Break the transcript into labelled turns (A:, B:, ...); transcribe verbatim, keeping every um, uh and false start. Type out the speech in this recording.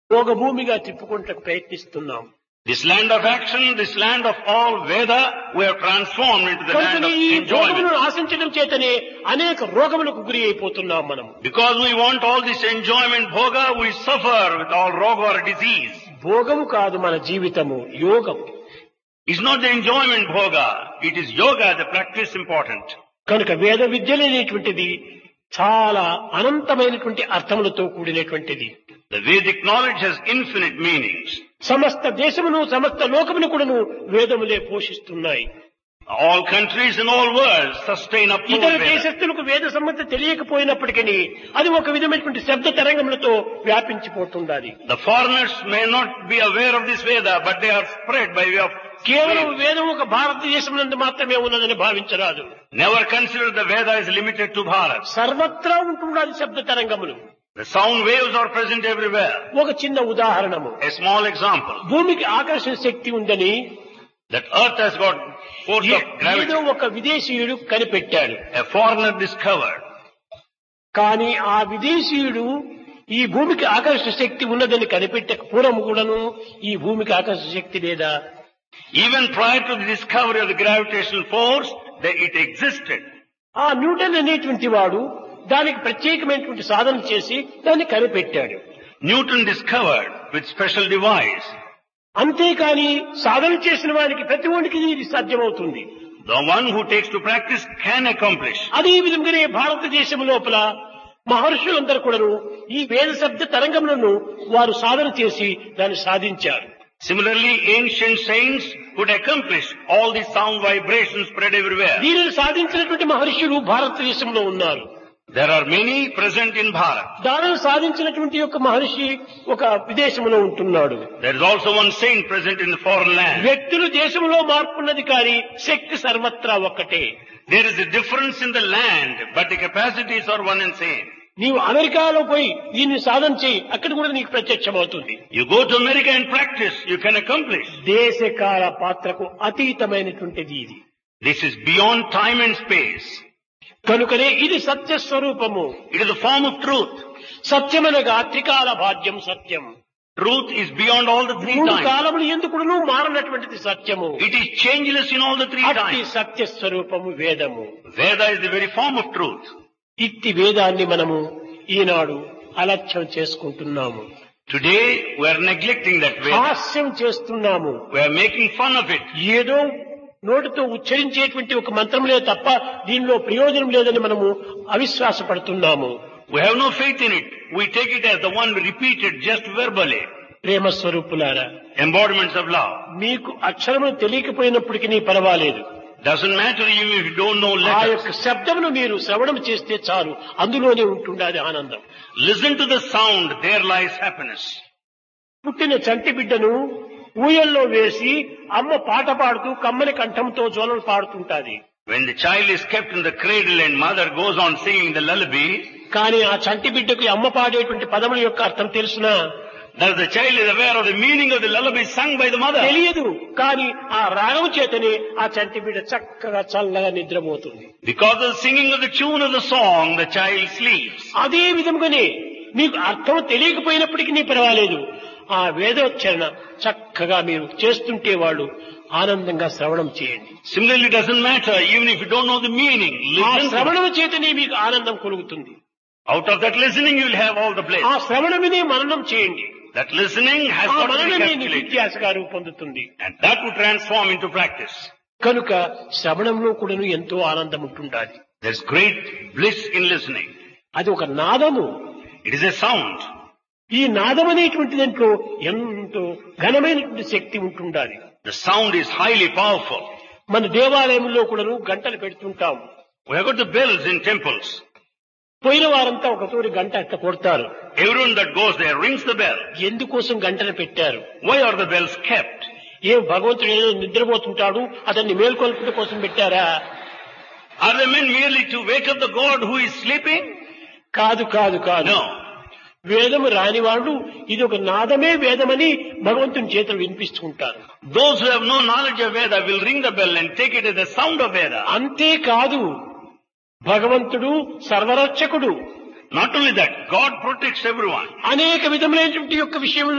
A: ఒక భూమిగా తిప్పుకుంటకు ప్రయత్నిస్తున్నాం.
B: This land of action, this land of all Veda, we have transformed into the land
A: కనుక
B: of
A: ఈ భోగములను
B: enjoyment.
A: ఆశించడం చేతనే అనేక రోగములకు గురి అయిపోతున్నాం మనం.
B: Because we want all this enjoyment, bhoga, we suffer with all roga or disease.
A: భోగము కాదు మన జీవితము, యోగం.
B: It's not the enjoyment bhoga, it is yoga, the practice important.
A: కనుక వేద విద్యలు అనేటువంటిది చాలా అనంతమైనటువంటి అర్థములతో కూడినటువంటిది.
B: The Vedic knowledge has infinite meanings.
A: సమస్త దేశమును సమస్త లోకమును కూడాను వేదములే పోషిస్తున్నాయి.
B: All countries and all worlds sustain up to
A: ఇతర
B: Veda.
A: దేశస్తులకు వేద సంబంధం తెలియకపోయినప్పటికీ అది ఒక విధమైనటువంటి శబ్ద తరంగములతో వ్యాపించిపోతుండాలి.
B: The foreigners may not be aware of this Veda, but they are spread by way of
A: కేవలం
B: waves.
A: వేదం ఒక భారతదేశం నందు మాత్రమే ఉన్నదని భావించరాదు.
B: Never consider the Veda is limited to Bharat.
A: సర్వత్రా ఉంటుండాలి శబ్ద తరంగములు.
B: The sound waves are present everywhere.
A: ఒక చిన్న ఉదాహరణము,
B: A small example,
A: భూమికి ఆకర్షణ శక్తి ఉందని
B: that earth has got force
A: A-
B: of gravity.
A: ఏదో ఒక విదేశీయుడు కనిపెట్టాడు.
B: A foreigner discovered.
A: కానీ ఆ విదేశీయుడు ఈ భూమికి ఆకర్షణ శక్తి ఉన్నదని కనిపెట్టక పూర్వము కూడాను ఈ భూమికి ఆకర్షణ శక్తి లేదా?
B: Even prior to the discovery of the gravitational force, that it existed.
A: ఆ న్యూటన్ అనేటువంటి వాడు దానికి ప్రత్యేకమైనటువంటి సాధన చేసి దాన్ని కనిపెట్టాడు.
B: Newton discovered with special device.
A: అంతేకాని సాధన చేసిన వారికి ప్రతి ఒక్కరికి ఇది సాధ్యమవుతుంది.
B: The one who takes to practice can accomplish.
A: అదే విధంగానే భారతదేశం లోపల మహర్షులందరూ కూడాను ఈ వేద శబ్ద తరంగములను వారు సాధన చేసి దాన్ని సాధించారు.
B: Similarly, ancient saints could accomplish all these sound vibrations spread everywhere.
A: దీనిని సాధించినటువంటి మహర్షులు భారతదేశంలో ఉన్నారు.
B: There are many present in Bharat.
A: దానిని సాధించినటువంటి యొక్క మహర్షి ఒక విదేశంలో ఉంటున్నాడు.
B: There is also one saint present in the foreign land.
A: వ్యక్తులు దేశంలో మార్పున్నది కానీ శక్తి సర్వత్రా ఒక్కటే.
B: There is a difference in the land, but the capacities are one and same.
A: నీవు అమెరికాలో పోయి దీన్ని సాధన చేయి, అక్కడ కూడా నీకు ప్రత్యక్షమవుతుంది.
B: You go to America and practice, you can accomplish.
A: దేశకాల పాత్రకు అతీతమైనటువంటిది ఇది.
B: This is beyond time and space.
A: కనుకనే ఇది సత్య స్వరూపము.
B: It is the form of truth.
A: సత్యమనగా త్రికాల భాగ్యం సత్యం.
B: Truth is beyond all the three
A: మూడు
B: times.
A: కాలములు ఎందుకును మారనటువంటిది సత్యము.
B: It is changeless in all the three
A: అట్టి
B: times.
A: సత్య స్వరూపము వేదము.
B: Veda is the very form of truth.
A: ఇట్టి వేదాన్ని మనము ఈనాడు అలక్ష్యం చేసుకుంటున్నాము.
B: Today we are neglecting that Veda.
A: హాస్యం చేస్తున్నాము.
B: We are making fun of it.
A: ఏదో నోటితో ఉచ్చరించేటువంటి ఒక మంత్రములే తప్ప దీనిలో ప్రయోజనం లేదని మనము అవిశ్వాసపడుతున్నాము.
B: We have no faith in it. We take it as the one repeated just verbally.
A: ప్రేమ స్వరూపులారా,
B: Embodiments of love.
A: మీకు అక్షరములు తెలియకపోయినప్పటికీ పర్వాలేదు.
B: Doesn't matter even if you don't know
A: ఆ
B: letters.
A: యొక్క శబ్దమును మీరు శ్రవణం చేస్తే చాలు, అందులోనే ఉంటుండాలి ఆనందం.
B: Listen to the sound, there lies happiness.
A: పుట్టిన చంటి బిడ్డను ఊయల్లో వేసి అమ్మ పాట పాడుతూ కమ్మని కంఠంతో జోలలు పాడుతుంటాది.
B: When the child is kept in the cradle and mother goes on singing the lullaby,
A: కానీ ఆ చంటి బిడ్డకు అమ్మ పాడేటువంటి పదముల యొక్క అర్థం తెలుసునా?
B: does the child is aware of the meaning of the lullaby sung by the mother?
A: తెలియదు. కానీ ఆ రాగం చేతనే ఆ చంటి బిడ్డ చక్కగా చల్లగా నిద్రపోతుంది.
B: Because of the singing of the tune of the song, the child sleeps.
A: అదే విధంగానే మీకు అర్థం తెలియకపోయినప్పటికీ నీ పర్వాలేదు, ఆ వేదోచ్చరణ చక్కగా మీరు చేస్తుంటే వాళ్ళు ఆనందంగా శ్రవణం చేయండి.
B: Similarly, it doesn't matter even if you don't know the meaning.
A: ఆ
B: Listen to it.
A: శ్రవణం చేతనే మీకు ఆనందం కలుగుతుంది.
B: Out of that listening you will have all the bliss.
A: ఆ శ్రవణమినే మననం చేయండి.
B: That listening has
A: ఆ
B: got to be
A: మననమే నీ
B: calculated.
A: విద్యాసగా రూపొందుతుంది.
B: And that would transform into practice.
A: కనుక శ్రవణంలో కూడాను ఎంతో ఆనందం ఉంటుండాలి.
B: There's great bliss in listening.
A: అది ఒక నాదము.
B: It is a sound.
A: ఈ నాదం అనేటువంటి దాంట్లో ఎంతో ఘనమైనటువంటి శక్తి ఉంటుండాలి.
B: The sound is highly powerful.
A: మన దేవాలయంలో కూడాను గంటలు పెడుతుంటాం.
B: We have got the bells in temples.
A: పోయిన వారంతా ఒక తోరి గంట అట్ట కొడతారు.
B: Everyone that goes there rings the bell.
A: ఎందుకోసం గంటలు పెట్టారు?
B: Why are the bells kept?
A: ఏ భగవంతుడు ఏదో నిద్రపోతుంటాడు అతన్ని మేల్కొల్పడం కోసం పెట్టారా?
B: Are they meant merely to wake up the God who is sleeping?
A: కాదు కాదు కాదు.
B: No.
A: వేదము రాని వాళ్ళు ఇది ఒక నాదమే వేదమని భగవంతుని చేతులు వినిపిస్తుంటారు.
B: Those who have no knowledge of Veda will ring the bell and take it as the sound of Veda.
A: అంతేకాదు, భగవంతుడు సర్వరక్షకుడు.
B: Not only that, God protects everyone.
A: అనేక విధములైనటువంటి యొక్క విషయంలో